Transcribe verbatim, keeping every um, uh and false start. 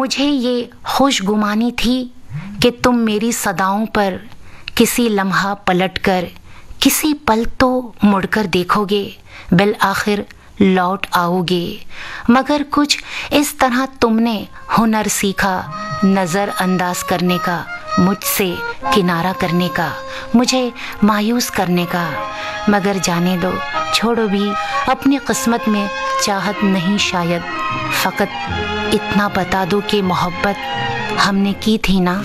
मुझे ये खुशगुमानी थी कि तुम मेरी सदाओं पर किसी लम्हा पलटकर किसी पल तो मुड़कर देखोगे, बिल आखिर लौट आओगे। मगर कुछ इस तरह तुमने हुनर सीखा नज़र अंदाज करने का, मुझसे किनारा करने का, मुझे मायूस करने का। मगर जाने दो, छोड़ो भी, अपनी किस्मत में चाहत नहीं शायद। फ़कत इतना बता दो कि मोहब्बत हमने की थी ना।